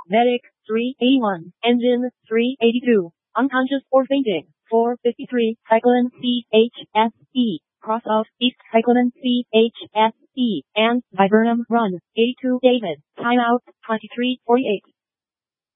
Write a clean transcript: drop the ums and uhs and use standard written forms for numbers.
Medic 381. Engine 382. Unconscious or fainting. 453. Cyclone CHSE. Cross out East Cyclone CHSE. And Viburnum Run. 82 David. Timeout 23:48.